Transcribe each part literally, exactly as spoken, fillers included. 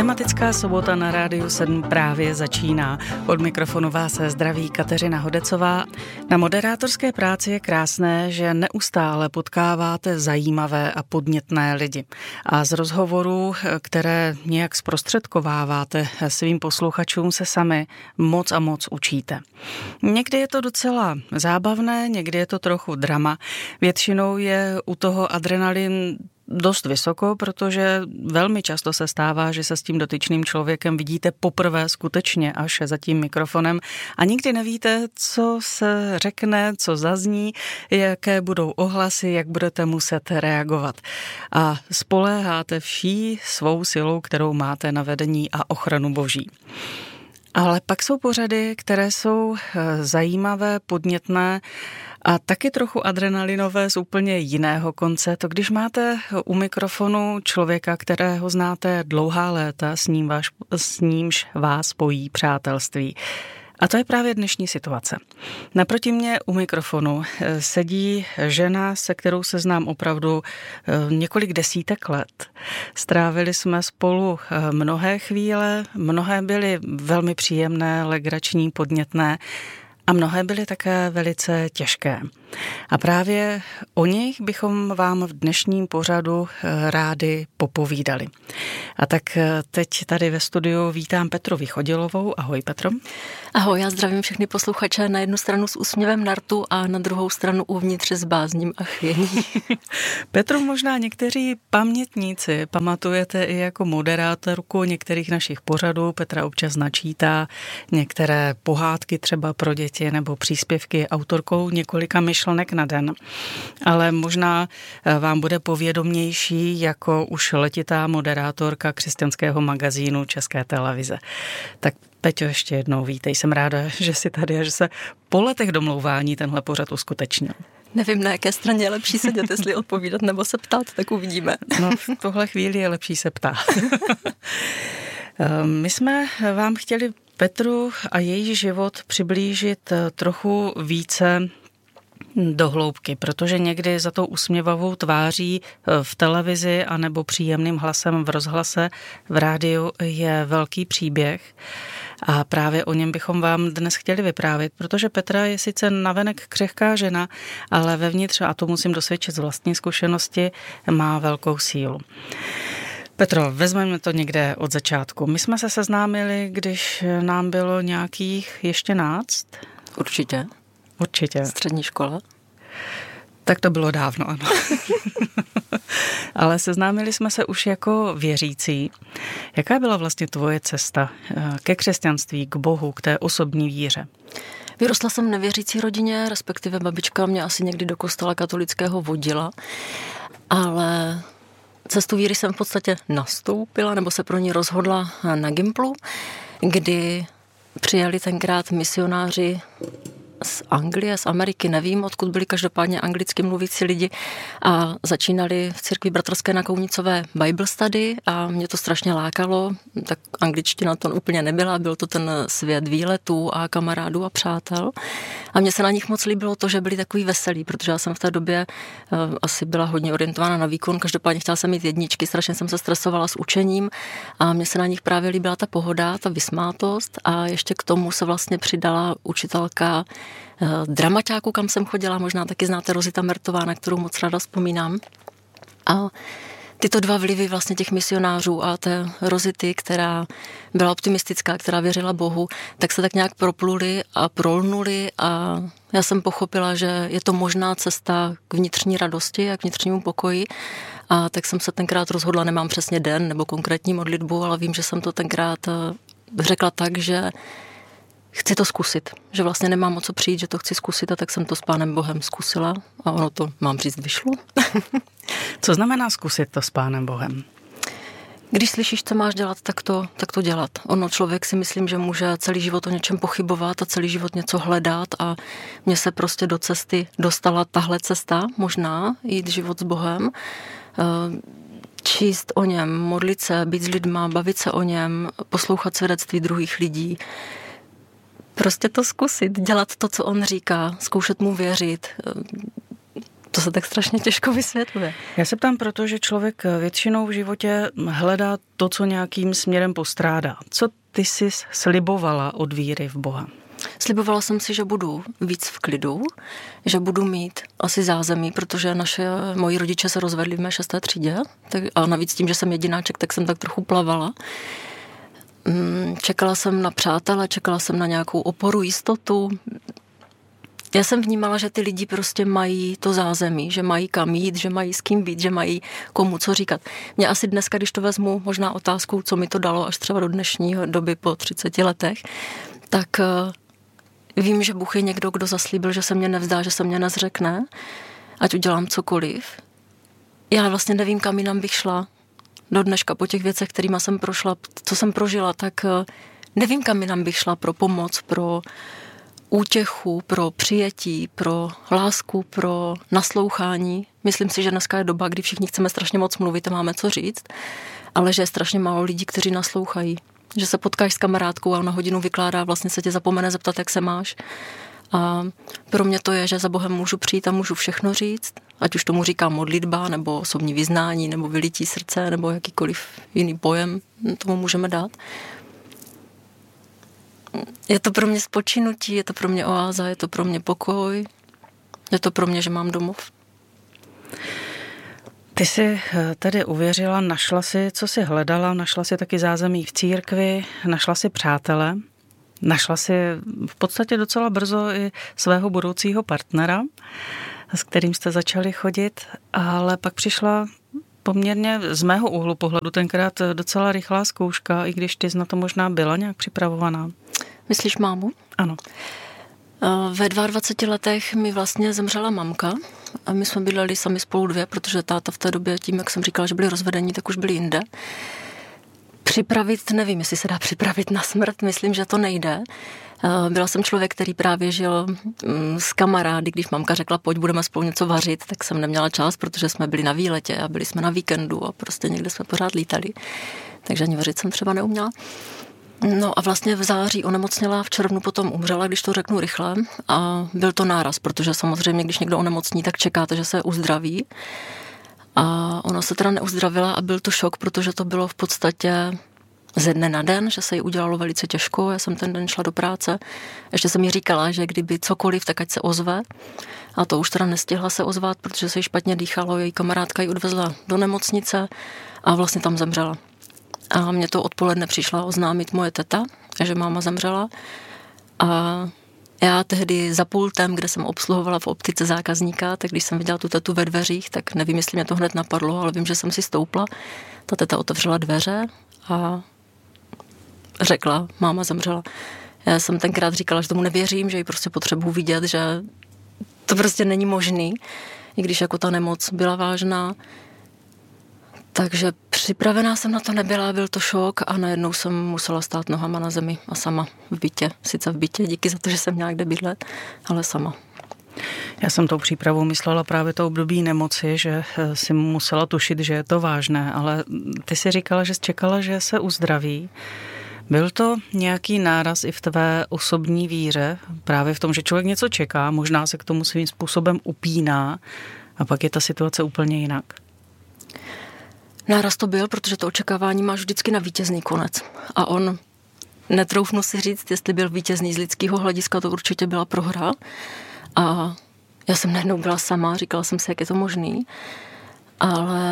Tematická sobota na Rádiu sedm právě začíná. Od mikrofonu vás zdraví Kateřina Hodecová. Na moderátorské práci je krásné, že neustále potkáváte zajímavé a podnětné lidi. A z rozhovorů, které nějak zprostředkováváte svým posluchačům, se sami moc a moc učíte. Někdy je to docela zábavné, někdy je to trochu drama. Většinou je u toho adrenalin dost vysoko, protože velmi často se stává, že se s tím dotyčným člověkem vidíte poprvé skutečně až za tím mikrofonem a nikdy nevíte, co se řekne, co zazní, jaké budou ohlasy, jak budete muset reagovat. A spoléháte vší svou silou, kterou máte na vedení a ochranu boží. Ale pak jsou pořady, které jsou zajímavé, podnětné a taky trochu adrenalinové z úplně jiného konce. To když máte u mikrofonu člověka, kterého znáte dlouhá léta, s ním váš, s nímž vás spojí přátelství. A to je právě dnešní situace. Naproti mě u mikrofonu sedí žena, se kterou se znám opravdu několik desítek let. Strávili jsme spolu mnohé chvíle, mnohé byly velmi příjemné, legrační, podnětné a mnohé byly také velice těžké. A právě o nich bychom vám v dnešním pořadu rádi popovídali. A tak teď tady ve studiu vítám Petru Vychodilovou. Ahoj, Petro. Ahoj, já zdravím všechny posluchače na jednu stranu s úsměvem na rtu a na druhou stranu uvnitř s bázním a chvění. Petru, možná někteří pamětníci pamatujete i jako moderátorku některých našich pořadů. Petra občas načítá některé pohádky třeba pro děti nebo příspěvky autorkou několika myšlenek na den. Ale možná vám bude povědomější jako už letitá moderátorka křesťanského magazínu České televize. Tak Peťo, ještě jednou vítej. Jsem ráda, že jsi tady a že se po letech domlouvání tenhle pořad uskutečnil. Nevím, na jaké straně je lepší sedět, jestli odpovídat nebo se ptát, tak uvidíme. No, v tohle chvíli je lepší se ptát. My jsme vám chtěli Petru a její život přiblížit trochu více do hloubky, protože někdy za tou usměvavou tváří v televizi anebo příjemným hlasem v rozhlase v rádiu je velký příběh a právě o něm bychom vám dnes chtěli vyprávět, protože Petra je sice navenek křehká žena, ale vevnitř, a to musím dosvědčit z vlastní zkušenosti, má velkou sílu. Petro, vezmeme to někde od začátku. My jsme se seznámili, když nám bylo nějakých ještě náct. Určitě. Určitě. Střední škola. Tak to bylo dávno, ano. Ale seznámili jsme se už jako věřící. Jaká byla vlastně tvoje cesta ke křesťanství, k Bohu, k té osobní víře? Vyrostla jsem v nevěřící rodině, respektive babička mě asi někdy do kostela katolického vodila, ale cestu víry jsem v podstatě nastoupila, nebo se pro ní rozhodla na Gimplu, kdy přijeli tenkrát misionáři z Anglie, z Ameriky, nevím, odkud byli, každopádně anglicky mluvící lidi a začínali v církvi bratrské na Kounicové Bible study a mě to strašně lákalo, tak angličtina to úplně nebyla, byl to ten svět výletů a kamarádů a přátel a mně se na nich moc líbilo to, že byli takový veselí, protože já jsem v té době uh, asi byla hodně orientována na výkon, každopádně chtěla jsem mít jedničky, strašně jsem se stresovala s učením a mně se na nich právě líbila ta pohoda, ta vysmátost a ještě k tomu se vlastně přidala učitelka dramaťáku, kam jsem chodila, možná taky znáte Rozita Mertová, na kterou moc ráda vzpomínám. A tyto dva vlivy vlastně těch misionářů a té Rozity, která byla optimistická, která věřila Bohu, tak se tak nějak propluly a prolnuly a já jsem pochopila, že je to možná cesta k vnitřní radosti a k vnitřnímu pokoji a tak jsem se tenkrát rozhodla, nemám přesně den nebo konkrétní modlitbu, ale vím, že jsem to tenkrát řekla tak, že chci to zkusit, že vlastně nemám o co přijít, že to chci zkusit a tak jsem to s Pánem Bohem zkusila a ono to, mám říct, vyšlo. Co znamená zkusit to s Pánem Bohem? Když slyšíš, co máš dělat, tak to, tak to dělat. Ono člověk si myslím, že může celý život o něčem pochybovat a celý život něco hledat a mně se prostě do cesty dostala tahle cesta, možná jít život s Bohem, číst o něm, modlit se, být s lidma, bavit se o něm, poslouchat svědectví druhých lidí, prostě to zkusit, dělat to, co on říká, zkoušet mu věřit, to se tak strašně těžko vysvětluje. Já se ptám proto, že člověk většinou v životě hledá to, co nějakým směrem postrádá. Co ty jsi slibovala od víry v Boha? Slibovala jsem si, že budu víc v klidu, že budu mít asi zázemí, protože naše, moji rodiče se rozvedli v mé šesté třídě tak, a navíc tím, že jsem jedináček, tak jsem tak trochu plavala. Čekala jsem na přátele, čekala jsem na nějakou oporu, jistotu. Já jsem vnímala, že ty lidi prostě mají to zázemí, že mají kam jít, že mají s kým být, že mají komu co říkat. Mě asi dneska, když to vezmu možná otázkou, co mi to dalo až třeba do dnešní doby po třiceti letech, tak vím, že Bůh je někdo, kdo zaslíbil, že se mě nevzdá, že se mě nezřekne, ať udělám cokoliv. Já vlastně nevím, kam jinam bych šla do dneška po těch věcech, kterýma jsem prošla, co jsem prožila, tak nevím, kam jinam bych šla pro pomoc, pro útěchu, pro přijetí, pro lásku, pro naslouchání. Myslím si, že dneska je doba, kdy všichni chceme strašně moc mluvit a máme co říct, ale že je strašně málo lidí, kteří naslouchají. Že se potkáš s kamarádkou a ona hodinu vykládá, vlastně se tě zapomene zeptat, jak se máš. A pro mě to je, že za Bohem můžu přijít a můžu všechno říct, ať už tomu říkám modlitba, nebo osobní vyznání, nebo vylití srdce, nebo jakýkoliv jiný pojem tomu můžeme dát. Je to pro mě spočinutí, je to pro mě oáza, je to pro mě pokoj, je to pro mě, že mám domov. Ty jsi tedy uvěřila, našla si, co jsi hledala, našla si taky zázemí v církvi, našla si přátele, našla si v podstatě docela brzo i svého budoucího partnera, s kterým jste začali chodit, ale pak přišla poměrně z mého úhlu pohledu tenkrát docela rychlá zkouška, i když ty jsi na to možná byla nějak připravovaná. Myslíš mámu? Ano. Ve dvaceti dvou letech mi vlastně zemřela mamka a my jsme bydleli sami spolu dvě, protože táta v té době, tím, jak jsem říkala, že byli rozvedení, tak už byli jinde. Připravit, nevím, jestli se dá připravit na smrt, myslím, že to nejde. Byla jsem člověk, který právě žil s kamarády, když mamka řekla, pojď, budeme spolu něco vařit, tak jsem neměla čas, protože jsme byli na výletě a byli jsme na víkendu a prostě někde jsme pořád lítali. Takže ani vařit jsem třeba neuměla. No a vlastně v září onemocněla, v červnu potom umřela, když to řeknu rychle, a byl to náraz, protože samozřejmě, když někdo onemocní, tak čekáte, že se uzdraví. A ona se teda neuzdravila a byl to šok, protože to bylo v podstatě ze dne na den, že se jí udělalo velice těžko. Já jsem ten den šla do práce. Ještě jsem jí říkala, že kdyby cokoliv, tak ať se ozve. A to už teda nestihla se ozvat, protože se jí špatně dýchalo. Její kamarádka ji odvezla do nemocnice a vlastně tam zemřela. A mě to odpoledne přišla oznámit moje teta, že máma zemřela. A já tehdy za pultem, kde jsem obsluhovala v optice zákazníka, tak když jsem viděla tu tetu ve dveřích, tak nevím, jestli mě to hned napadlo, ale vím, že jsem si stoupla. Ta teta otevřela dveře a řekla, máma zemřela. Já jsem tenkrát říkala, že tomu nevěřím, že ji prostě potřebuji vidět, že to prostě není možný, i když jako ta nemoc byla vážná. Takže připravená jsem na to nebyla, byl to šok a najednou jsem musela stát nohama na zemi a sama v bytě. Sice v bytě, díky za to, že jsem měla kde bydlet, ale sama. Já jsem tou přípravou myslela právě to období nemoci, že si musela tušit, že je to vážné, ale ty si říkala, že jsi čekala, že se uzdraví. Byl to nějaký náraz i v tvé osobní víře, právě v tom, že člověk něco čeká, možná se k tomu svým způsobem upíná a pak je ta situace úplně jinak? Náraz to byl, protože to očekávání máš vždycky na vítězný konec. A on, netroufnu si říct, jestli byl vítězný z lidského hlediska, to určitě byla prohra. A já jsem najednou byla sama, říkala jsem si, jak je to možný. Ale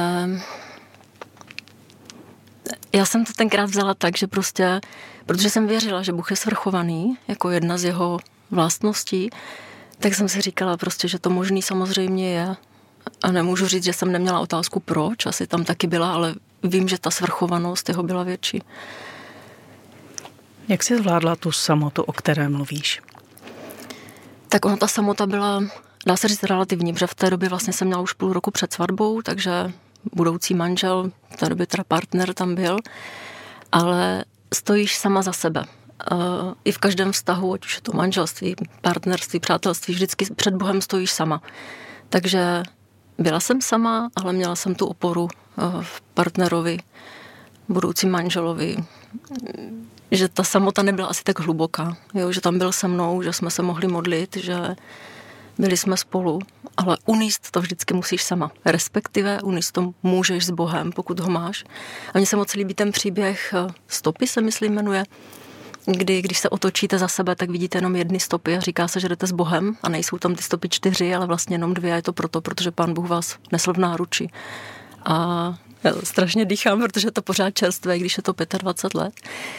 já jsem to tenkrát vzala tak, že prostě, protože jsem věřila, že Bůh je svrchovaný, jako jedna z jeho vlastností, tak jsem si říkala prostě, že to možný samozřejmě je. A nemůžu říct, že jsem neměla otázku proč, asi tam taky byla, ale vím, že ta svrchovanost jeho byla větší. Jak jsi zvládla tu samotu, o které mluvíš? Tak ona ta samota byla, dá se říct, relativní, protože v té době vlastně jsem měla už půl roku před svatbou, takže budoucí manžel, v té době teda partner tam byl, ale stojíš sama za sebe. I v každém vztahu, ať už je to manželství, partnerství, přátelství, vždycky před Bohem stojíš sama. Takže byla jsem sama, ale měla jsem tu oporu v partnerovi, budoucím manželovi, že ta samota nebyla asi tak hluboká, jo? Že tam byl se mnou, že jsme se mohli modlit, že byli jsme spolu ale uníst to vždycky musíš sama. Respektive uníst to můžeš s Bohem, pokud ho máš. A mně se moc líbí ten příběh Stopy, se myslím jmenuje, kdy, když se otočíte za sebe, tak vidíte jenom jedny stopy a říká se, že jdete s Bohem a nejsou tam ty stopy čtyři, ale vlastně jenom dvě a je to proto, protože Pán Bůh vás nesl v náruči. A já strašně dýchám, protože je to pořád čerstvé, když je to dvacet pět let.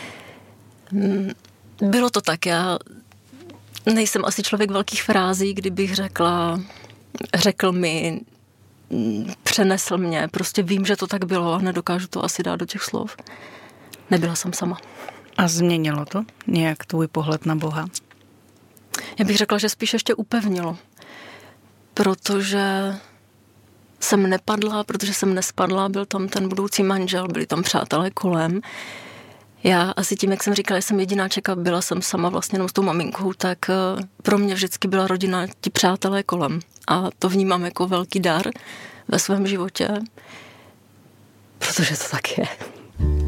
Bylo to tak, já nejsem asi člověk velkých frází, kdybych řekla, řekl mi, přenesl mě, prostě vím, že to tak bylo a nedokážu to asi dát do těch slov. Nebyla jsem sama. A změnilo to nějak tvůj pohled na Boha? Já bych řekla, že spíš ještě upevnilo, protože jsem nepadla, protože jsem nespadla, byl tam ten budoucí manžel, byli tam přátelé kolem. Já asi tím, jak jsem říkala, jsem jedináček a byla jsem sama vlastně jenom s tou maminkou, tak pro mě vždycky byla rodina, ti přátelé kolem. A to vnímám jako velký dar ve svém životě, protože to tak je.